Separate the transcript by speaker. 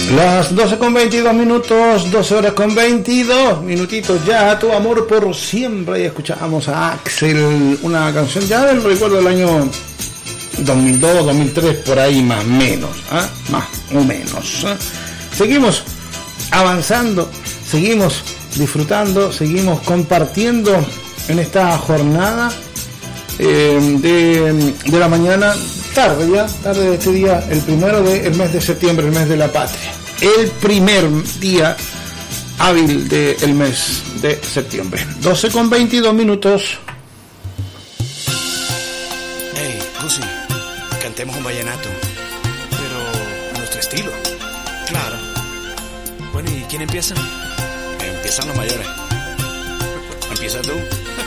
Speaker 1: Las 12:22, 12 horas con 22 minutitos ya, tu amor por siempre. Y escuchamos a Axel, una canción ya del recuerdo del año 2002, 2003, por ahí más o menos, más o menos. Seguimos avanzando, seguimos disfrutando, seguimos compartiendo en esta jornada de la mañana, tarde de este día, el primero del mes de septiembre, el mes de la patria, el primer día hábil del mes de septiembre. 12:22 minutos.
Speaker 2: Hey, Lucy, cantemos un vallenato, pero a nuestro estilo. Claro. Bueno, ¿y quién empieza? Empiezan los mayores. ¿Empieza tú?